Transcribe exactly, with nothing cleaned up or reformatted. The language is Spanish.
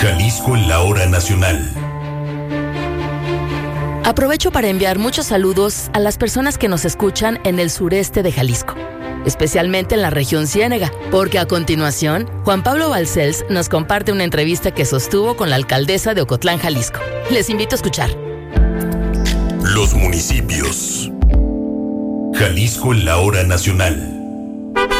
Jalisco en la hora nacional. Aprovecho para enviar muchos saludos a las personas que nos escuchan en el sureste de Jalisco, especialmente en la región Ciénega, porque a continuación, Juan Pablo Balcells nos comparte una entrevista que sostuvo con la alcaldesa de Ocotlán, Jalisco. Les invito a escuchar. Los municipios. Jalisco en la hora nacional.